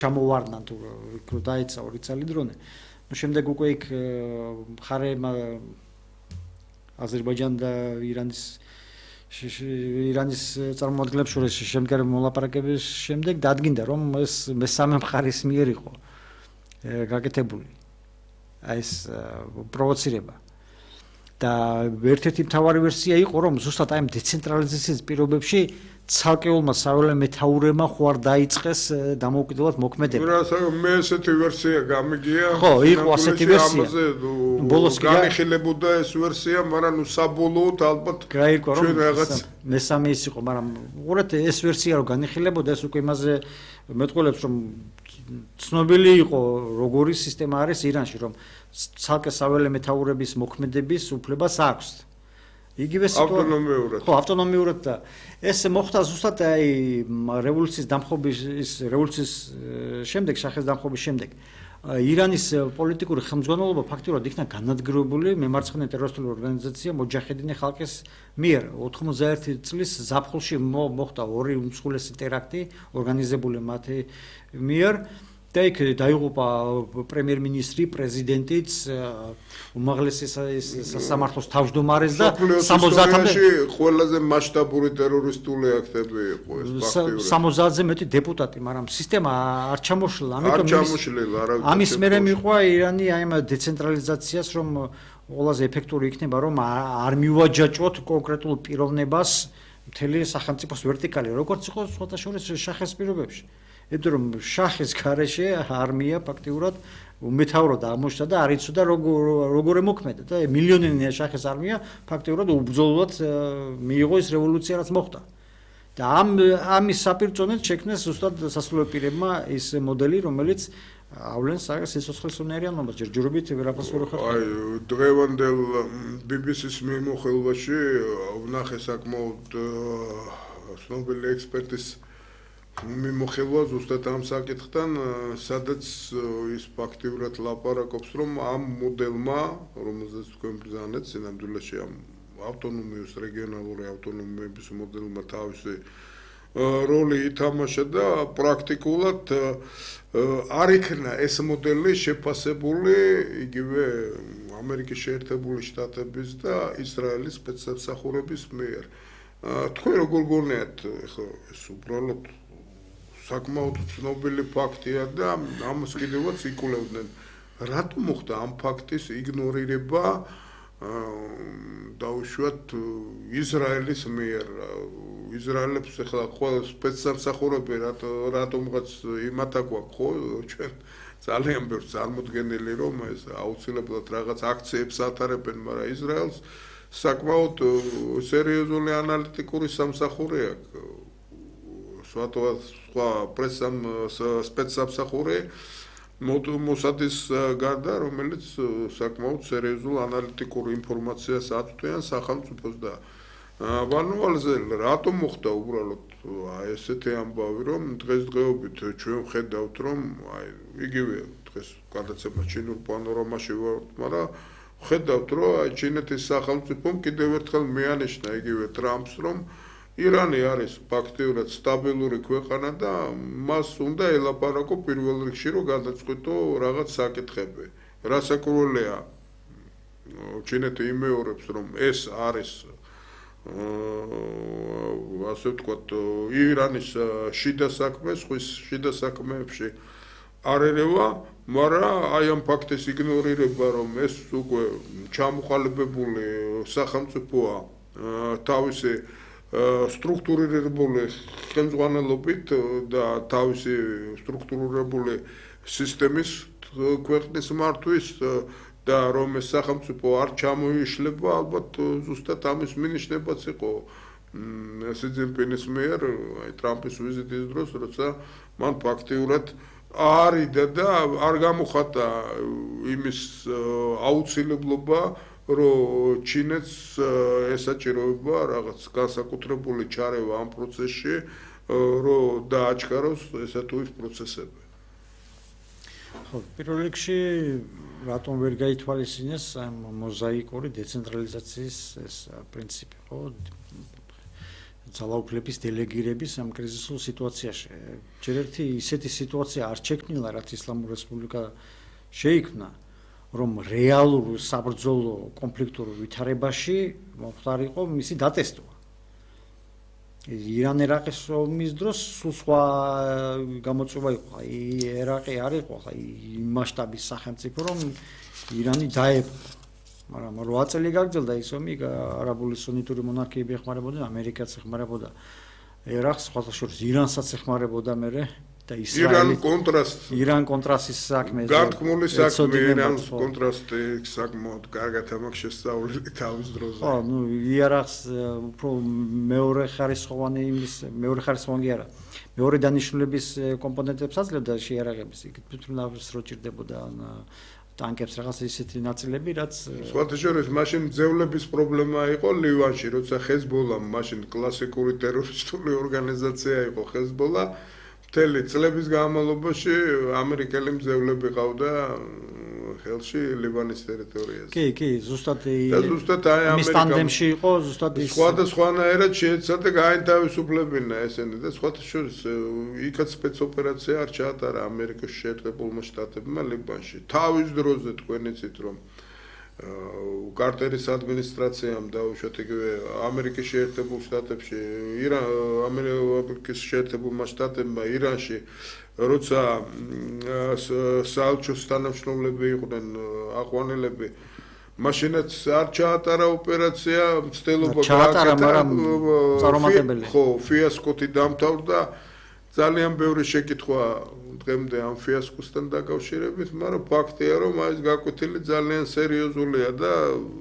ჩამოვარდნან თუ დაეცა 2 წელი დრონე. ნუ შემდეგ უკვე იქ მხარეებმა აზერბაიჯან და ირანის წარმომადგენლებს შორის შემდგარი მოლაპარაკების შემდეგ დადგინდა რომ ეს მესამე მხარის მიერ იყო გაკეთებული ეს პროვოცირება და ერთ-ერთი მთავარი ვერსია იყო რომ ზუსტად აი ამ დეცენტრალიზაციის პირობებში ცალკეულმა საველე მეთაურებმა ხوار დაიწყეს დამოუკიდებლად მოქმედება. მე ესეთი ვერსია გამიგია. ხო, იყო ასეთი ვერსია. ბოლოს განიხილებოდა ეს ვერსია, მაგრამ ნუ საბოლოოდ ალბათ გაირკვა რომ მესამე ის იყო, მაგრამ უყურეთ ეს ვერსია რომ განიხილებოდა ეს უკვე იმაზე მეტყოლებს რომ ცნობილი იყო როგორი სისტემა არის ირანში რომ ცალკე საველე მეთაურების მოქმედების უფლებას აქვს. იგივე ავტონომიურად. ხო, ავტონომიურად და ეს მოხდა ზუსტად აი რევოლუციის დამხობის რევოლუციის შემდეგ, შახის დამხობის შემდეგ. ირანის პოლიტიკური ხელმძღვანელობა ფაქტობრივად იქნა განადგურებული მემარცხენე ტერორისტული ორგანიზაცია მოჯაჰედინე ხალხის მიერ 91 წლის ზაფხულში მოხდა 2 უმსხვილესი ტერაქტი ორგანიზებული მათი მიერ და იქ დაიღუპა პრემიერ-მინისტრი, პრეზიდენტიც, უმაღლესი სასამართლოს თავმჯდომარეს და 70-ზე ყველაზე მასშტაბური ტერორისტული აქტები იყო ეს ფაქტობრივად. 70-ზე მეტი დეპუტატი, მაგრამ სისტემა არ ჩამოშლა, ამიტომ ამის მერე მიყვა ირანი აი ამ დეცენტრალიზაციას, რომ ყველაზე ეფექტური იქნება, რომ არ მივაჯაჭოთ კონკრეტულ პიროვნებას მთელი სახელმწიფოს ვერტიკალი, როგორც იყო სხვათა შორის შახის პირობებში. იმიტომ რომ შახის გარეშე არმია ფაქტიურად უმეთაუროდ აღმოჩნდა და არ იცოდა როგორ ემოქმედა და მილიონიანი შახის არმია ფაქტიურად უბრძოლოდ მიიღო ეს რევოლუცია რაც მოხდა. და ამის საპირწონედ შექმნეს ზუსტად სასულიერო პირებმა ის მოდელი, რომელიც ავლენს სიცოცხლესუნარიანობას ჯერჯერობით ვერაფერს ვერ ხარ. აი დღევანდელ BBC-ის მიმოხილვაში ვნახე საკმაოდ ცნობილი ექსპერტის მიმოხილვა ზუსტად ამ საკითხთან, სადაც ის ფაქტიურად ლაპარაკობს, რომ ამ მოდელმა, რომელზეც თქვენ ბრძანეთ, სინამდვილეში ამ ავტონომიის რეგიონალური ავტონომიების მოდელმა თავისი როლი ითამაშა და პრაქტიკულად არ იქნა ეს მოდელი შეფასებული იგივე ამერიკის შეერთებული შტატების და ისრაელის სპეცსამსახურების მიერ. თქვენ როგორ გონიათ, ხო, ეს უბრალოდ საკმაოდ ცნობილი ფაქტია და ამას კიდევაც იკვლევდნენ. რატომ მოხდა ამ ფაქტის იგნორირება დაუშვათ ისრაელის მიერ? ისრაელებს ახლა ყველა სპეცსამსახურები რატომღაც იმათა გვაქვს, ხო, ჩვენ ძალიან ბევრ წარმოდგენილი რომ ეს აუცილებლად რაღაც აქციებს ატარებენ, მაგრამ ისრაელს საკმაოდ სერიოზული ანალიტიკური სამსახური აქვს. სხვა სპეცსამსახური მოსადის გარდა, რომელიც საკმაოდ სერიოზულ ანალიტიკურ ინფორმაციას აწვდიან სახელმწიფოს და ვანუალზე რატომ მოხდა უბრალოდ ესეთი ამბავი, რომ დღესდღეობით ჩვენ ვხედავთ, რომ იგივე დღეს გადაცემა ჩინურ პანორამაში ვართ, მაგრამ ვხედავთ, რომ ჩინეთის სახელმწიფომ კიდევ ერთხელ მიანიშნა იგივე ტრამპს, რომ ირანი არის ფაქტიურად სტაბილური ქვეყანა და მას უნდა ელაპარაკო პირველ რიგში, რომ გადაწყვიტო რაღაც საკითხები. რასაკვირველია, ჩინეთი იმეორებს, რომ ეს არის ასე ვთქვათ, ირანის შიდა საქმე, სხვის შიდა საქმეებში არ ერევა, მაგრამ აი ამ ფაქტის იგნორირება, რომ ეს უკვე ჩამოყალიბებული სახელმწიფოა თავისი სტრუქტურირებული ხელმძღვანელობით და თავისი სტრუქტურირებული სისტემის ქვეყნის მართვის და რომ ეს სახელმწიფო არ ჩამოიშლება, ალბათ ზუსტად ამის მინიშნებაც იყო სი ძინპინის მიერ ტრამპის ვიზიტის დროს, როცა მან ფაქტიურად არიდა და არ გამოხატა იმის აუცილებლობა, რომ ჩინეთს ესაჭიროება რაღაც განსაკუთრებული ჩარევა ამ პროცესში, რომ დააჩქაროს ესა თუ ის პროცესები. ხო, პირველ რიგში რატომ ვერ გაითვალისწინეს ამ მოზაიკური დეცენტრალიზაციის ეს პრინციპი, ხო? ძალაუფლების დელეგირების ამ კრიზისულ სიტუაციაში. ჯერ ერთი ისეთი სიტუაცია არ შექმნილა, რაც ისლამურ რესპუბლიკა შეიქმნა, რომ რეალურ საბრძოლო კონფლიქტურ ვითარებაში მომხდარიყო მისი დატესტვა. ირან-ერაყის ომის დროს სულ სხვა გამოწვევა იყო. ერაყი არ იყო იმ მასშტაბის სახელმწიფო, რომ ირანი დაეპყრო. მაგრამ 8 წელი გაგრძელდა ის ომი, არაბული სუნიტური მონარქიები ეხმარებოდა, ამერიკაც ეხმარებოდა ერაყს, სხვათა შორის ირანსაც ეხმარებოდა მერე და ისრაელი ირან კონტრასის საქმე. გარკვეული საქმე ირანის კონტრასტი საკმაოდ კარგად ამაქვს შესწავლილი თავის დროზე. ხო, იარაღს უფრო მეორე ხარისხოვანი არა. მეორე დანიშნულების კომპონენტებს აძლევდა შეიარაღების, იქით თვითონაც რო ჭირდებოდა ტანკებს რაღაც ისეთი ნაწილები, რაც სხვათა შორის მაშინ ძევლების პრობლემა იყო ლივანში, როცა ხეზბოლა მაშინ კლასიკური ტერორისტული ორგანიზაცია იყო ხეზბოლა. მთელი წლების განმავლობაში ამერიკელი მძევლები ყავდა ხელში ლიბანის ტერიტორიაზე. კი, ზუსტად აი ამის ტანდემში იყო, ზუსტად ის სხვადასხვანაირად შეეცადა გაინთავისუფლებინა ესენი და სხვათა შორის იქაც სპეცოპერაცია არ ჩაატარა ამერიკის შეერთებულმა შტატებმა ლიბანში. თავის დროზე თქვენ იცით რომ კარტერის ადმინისტრაციამ დაუშვათ იგივე ამერიკის შეერთებულ შტატებში, ამერიკის შეერთებულმა შტატებმა ირანში, როცა საელჩოს თანამშრომლები იყვნენ აყვანილები, მაშინაც არ ჩაატარა ოპერაცია, მცდელობა გააკეთა, მაგრამ წარუმატებელი. ხო, ფიასკოთი დამთავრდა. ძალიან ბევრი შეკითხვა დღემდე ამ ფიასკოსთან დაკავშირებით, მაგრამ ფაქტია, რომ ეს გაკვეთილი ძალიან სერიოზულია და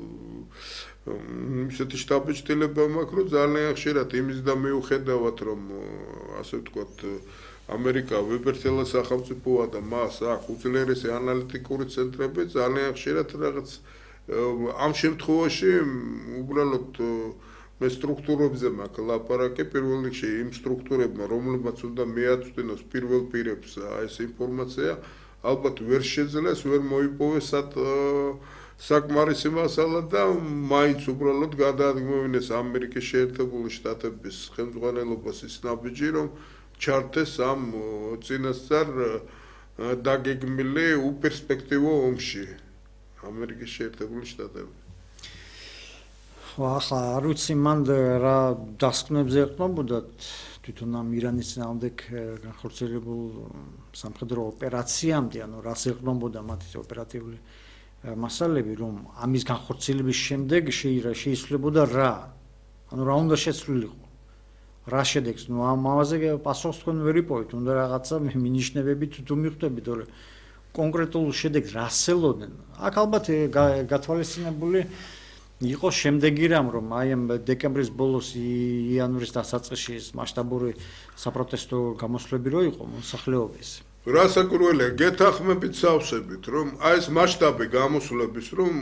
ისეთი შტაბ-ბიჭდილება მაქვს, რომ ძალიან ხშირად იმის და მიუხედავად, რომ ასე ვთქვათ, ამერიკა ვებერთელა სახელმწიფოა და მას აქვს უძლიერესი ანალიტიკური ცენტრები, ძალიან ხშირად რაღაც ამ შემთხვევაში უბრალოდ მე სტრუქტურებზე მაქვს ლაპარაკი პირველ რიგში იმ სტრუქტურებმა, რომლებმაც უნდა მიაწვდინოს პირველ პირებს ეს ინფორმაცია, ალბათ ვერ შეძლეს, ვერ მოიპოვეს საკმარისი მასალა და მაინც უბრალოდ გადაადგმევინეს ამერიკის შეერთებული შტატების ხელმძღვანელობას ის ნაბიჯი, რომ ჩართეს ამ წინასწარ დაგეგმილი უპერსპექტივო ომში ამერიკის შეერთებული შტატები. ახლა არ ვიცი მან რა დასკვნებზე ეყნობოდათ თვითონ ამ ირანის წინააღმდეგ განხორციელებულ სამხედრო ოპერაციამდე, ანუ რას ეყნობოდა მათი ოპერატიული მასალები, რომ ამის განხორციელების შემდეგ შეისრულებოდა რა, ანუ რა უნდა შეცვლილიყო, რა შედეგს, ამაზე პასუხს თქვენ ვერ იპოვეთ, უნდა რაღაცა მინიშნებებით თუ მიხვდებით, რომ კონკრეტულ შედეგს რას ელოდნენ. აქ ალბათ გათვალისწინებული იყო შემდეგი რამ, რომ აი ამ დეკემბრის ბოლოს იანვრის დასაწყისში მასშტაბური საპროტესტო გამოსვლები რო იყო მოსახლეობის. რასაკურველია, გეთანხმებით სავსებით, რომ აი ეს მასშტაბი გამოსვლების, რომ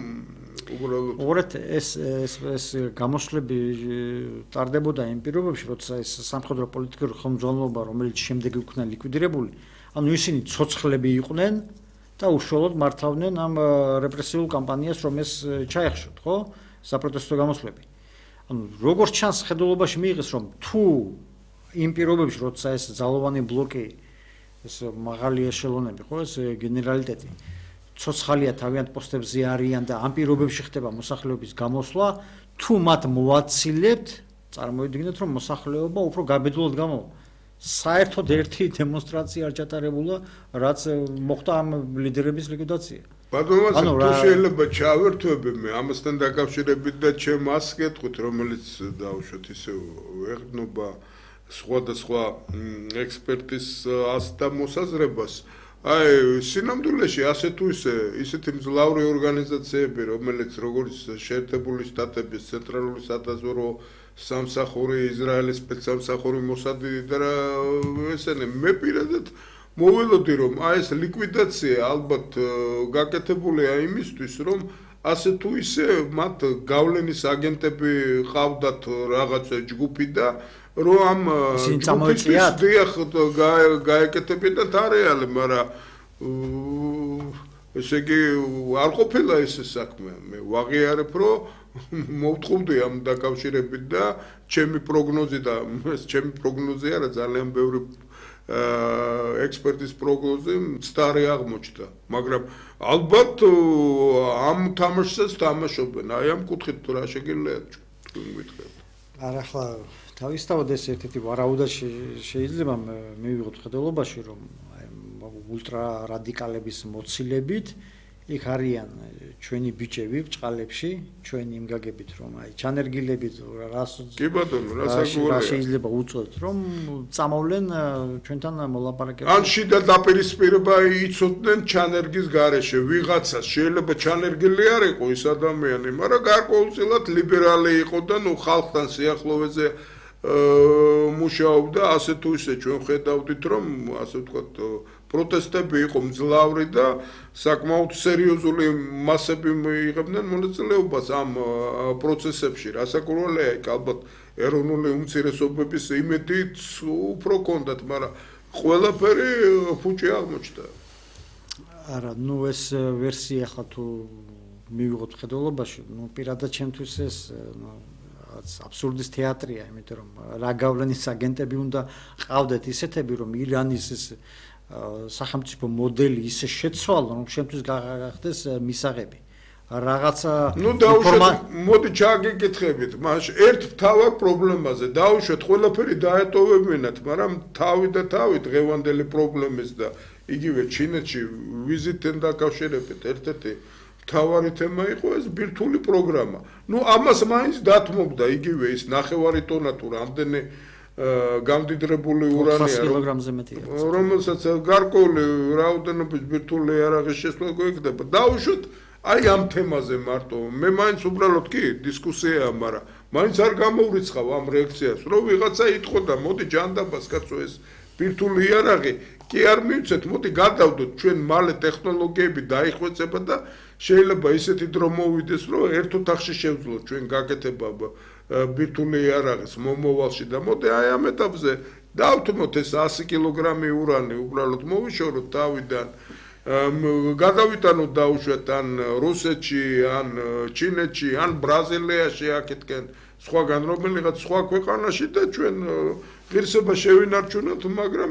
უბრალოდ ეს გამოსვლები ტარდებოდა იმ პირობებში, როცა ეს სამხედრო პოლიტიკური ხელმძღვანელობა, რომელიც შემდეგ იქნა ლიკვიდირებული, ანუ ისინი ცოცხლები იყვნენ და უშუალოდ მართავდნენ ამ რეპრესიულ კამპანიას, რომ ეს ჩაეხშოთ, ხო? საპროტესტო გამოსვლები. ანუ როგორც ჩანს ხედულობაში მიიღეს, რომ თუ იმ პირობებში, როცა ეს ძალოვანი ბლოკი, ეს მაღალი ეშელონები, ხო, ეს გენერალიტეტი ცოცხალია თავიანთ პოსტებზე არიან და ამ პირობებში ხდება მოსახლეობის გამოსვლა, თუ მათ მოაცილებთ, წარმოიდგინეთ, რომ მოსახლეობა უფრო გაბედულად გამოვა. საერთოდ ერთი დემონსტრაცია არ ჩატარებულა, რაც მოხდა ამ ლიდერების ლიკვიდაცია. ბატონო, თუ შეიძლება ჩავერთვები მე ამასთან დაკავშირებით და ჩემ ას გეტყვით, რომელიც დავუშვათ ისე ეყნობა სხვადასხვა ექსპერტის ას და მოსაზრებას. აი, სინამდვილეში ასე თუ ისე ისეთი მძლავრი ორგანიზაციები, რომელიც როგორც შეერთებული შტატების ცენტრალური სადაზვერვო სამსახური, ისრაელის სპეცსამსახური მოსადი და ესენი მე პირადად მოველოდი, რომ აი ეს ლიკვიდაცია ალბათ გაკეთებულია იმისთვის, რომ ასე თუ ისე მათ გავლენის აგენტები ყავდათ რაღაც ჯგუფი და რომ ამ ჯგუფის დიახ გაეკეთებინათ არეალი, მაგრამ ესე იგი არ ყოფილა ეს საქმე. მე ვაღიარებ, რომ მოვთხოვდი ამ დაკავშირებით და ჩემი პროგნოზი და ჩემი პროგნოზი არა ძალიან ბევრი ექსპერტის პროგნოზი მცდარი აღმოჩნდა, მაგრამ ალბათ ამ თამაშსაც თამაშობენ. აი ამ კუთხით რა შეგიძლიათ თქვენ გითხრათ? არა, ახლა თავისთავად ეს ერთ-ერთი ვარაუდად შეიძლება მივიღოთ ხედელობაში, რომ ულტრა რადიკალების მოცილებით იქ არიან ჩვენი ბიჭები ბჭყალებში, ჩვენი იმ გაგებით, რომ აი ჩანერგილებით რას კი ბატონო, რა შეიძლება უწოდოთ, რომ წამოვლენ ჩვენთან მოლაპარაკებაში. ან შიდა დაპირისპირება იცოდნენ ჩანერგის გარეშე, ვიღაცას შეიძლება ჩანერგილი არ იყო ის ადამიანი, მაგრამ გარკვეულწილად ლიბერალი იყო და ნუ ხალხთან სიახლოვეზე მუშაობდა, ასე თუ ისე ჩვენ ხედავდით, რომ ასე ვთქვათ პროტესტები იყო მძლავრი და საკმაოდ სერიოზული მასები მიიღებდნენ მონაწილეობას ამ პროცესებში. რასაკვირველია, იქ ალბათ ეროვნული უმცირესობების იმედით უფრო კონდათ, მაგრამ ყველაფერი ფუჭი აღმოჩნდა. არა, ნუ ეს ვერსია ახლა თუ მივიღოთ ხედველობაში, ნუ პირადად ჩემთვის ეს აბსურდის თეატრია, იმიტომ რომ რა გავლენის აგენტები უნდა ყავდეთ ისეთები, რომ ირანის ეს სახელმწიფო მოდელი ისე შეცვალონ, რომ შემთხვევით გახდეს მისაღები. რაღაცა ნუ დაუშვათ, მოდი ჩაგიკითხებით, მაშინ ერთ მთავარ პრობლემაზე დაუშვათ, ყველაფერი დაეტოვებინათ, მაგრამ თავი დღევანდელი პრობლემის და იგივე ჩინეთში ვიზიტთან დაკავშირებით ერთ-ერთი მთავარი თემა იყო ეს ბირთვული პროგრამა. ნუ ამას მაინც დათმობდა იგივე ის ნახევარი ტონა თუ რამდენი გამდიდრებული ურანია, რომელსაც გარკვეული რაოდენობის ბირთვული იარაღის შესვლა გვექნება. დაუშვათ აი ამ თემაზე მარტო. მე მაინც უბრალოდ კი დისკუსიაა, მაგრამ მაინც არ გამოვრიცხავ ამ რეაქციას, რომ ვიღაცა იტყოდა, მოდი ჯანდაბას კაცო ეს ბირთვული იარაღი კი არ მივცეთ, მოდი გადავდოთ ჩვენ მალე ტექნოლოგიები დაიხვეწება და შეიძლება ისეთი დრო მოვიდეს, რომ ერთ ოთახში შევძლოთ ჩვენ გაკეთება ბირთვული იარაღის მომავალში და მოდი აი ამ ეტაპზე დავთმოთ ეს 100 კილოგრამი ურანი უბრალოდ მოვიშოროთ თავიდან გადავიტანოთ დაუშვათ ან რუსეთში, ან ჩინეთში, ან ბრაზილიაში აქეთკენ სხვაგან რომელიღაც სხვა ქვეყანაში და ჩვენ ღირსება შევინარჩუნოთ, მაგრამ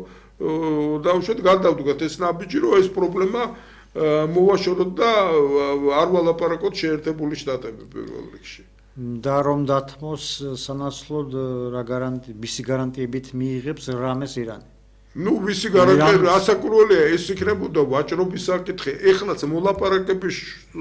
დაუშვათ გადავდგათ ეს ნაბიჯი, რომ ეს პრობლემა მოვაშოროთ და არ ვალაპარაკოთ შეერთებული შტატები პირველ რიგში. და რომ დათმოს სანაცვლოდ რა ვისი გარანტიებით მიიღებს რამეს ირანი. ნუ ვისი გარანტია, ასაკურველია ეს იქნებოდა ვაჭრობის საკითხი. ეხლაც მოლაპარაკების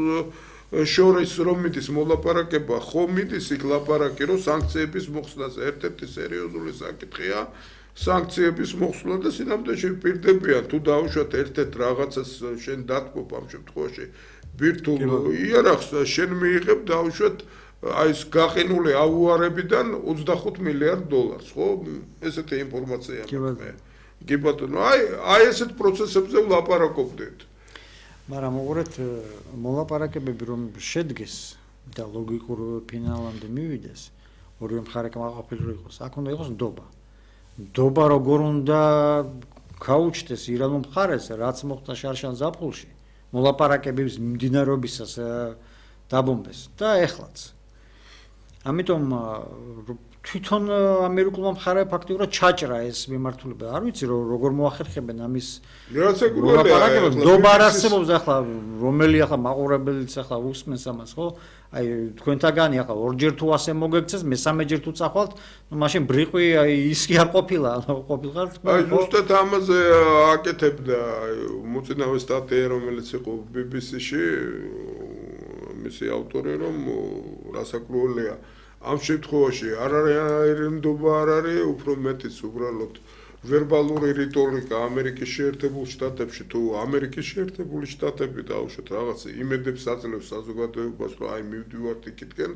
შორის რომ მიდის მოლაპარაკება, ხომ მიდის იქ ლაპარაკი, რომ სანქციების მოხსნას ერთ-ერთი სერიოზული საკითხია. სანქციების მოხსნა და სინამდვილეში პირდებიან თუ დაუშვათ ერთ-ერთ რაღაცას შენ დათმობ ამ შემთხვევაში ბირთვულ იარაღს შენ მიიღებ დაუშვათ აი ეს გაყინული აუარებიდან 25 მილიარდ დოლარს, ხო? ესეთი ინფორმაცია მე. კი ბატონო, აი ესეთ პროცესებზე ვლაპარაკობდით. მაგრამ უყურეთ, მოლაპარაკებები რომ შედგეს და ლოგიკურ ფინალამდე მივიდეს, ორივე მხარე კმაყოფილო იყოს, აქ უნდა იყოს ნდობა. ნდობა როგორ უნდა გაუჩნდეს ირანულ მხარეს, რაც მოხდა შარშან ზაფხულში, მოლაპარაკებების მიმდინარეობისას დაბომბეს და ეხლაც. ამიტომ თვითონ ამერიკულმა მხარემ ფაქტიურად ჩაჭრა ეს მიმართულება. არ ვიცი როგორ მოახერხებენ ამის მოლაპარაკებებს. ნდობა არ არსებობს ახლა, რომელი ახლა მაყურებელიც ახლა უსმენს ამას, ხო? აი თქვენთაგანი ახლა ორჯერ თუ ასე მოგექცეს, მესამეჯერ თუ წახვალთ, ну მაშინ ბრიყვი აი ის კი არ ყოფილა, ყოფილიყარ. აი ზუსტად ამაზე აკეთებდა მოწინავე სტატია, რომელიც იყო BBC-ში, მისი ავტორი, რომ რასაკვირველია ამ შემთხვევაში არ არის ნდობა, არ არის, უფრო მეტიც უბრალოდ ვერბალური რიტორიკა ამერიკის შეერთებულ შტატებში თუ ამერიკის შეერთებული შტატები დაუშვათ რაღაც იმედებს აძლევს საზოგადოებას, რომ აი მივდივართ იქითკენ.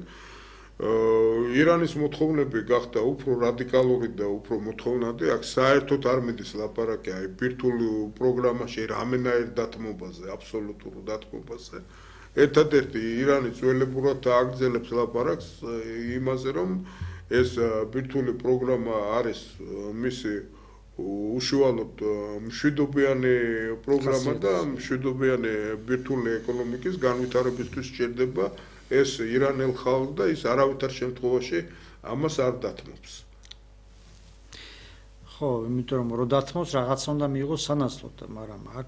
ირანის მოთხოვნები გახდა უფრო რადიკალური და უფრო მოთხოვნადი, აქ საერთოდ არ მიდის ლაპარაკი აი ბირთვულ პროგრამაში რამენაირ დათმობაზე, აბსოლუტურ დათმობაზე. ერთადერთი ირანი ძველებურად აგრძელებს ლაპარაკს იმაზე, რომ ეს ბირთვული პროგრამა არის მისი უშუალოდ მშვიდობიანი პროგრამა და მშვიდობიანი ბირთვული ეკონომიკის განვითარებისთვის სჭირდება ეს ირანელ ხალხს და ის არავითარ შემთხვევაში ამას არ დათმობს. ხო, იმიტომ რომ რო დათმობს რაღაცა უნდა მიიღოს სანაცვლოდ, მაგრამ აქ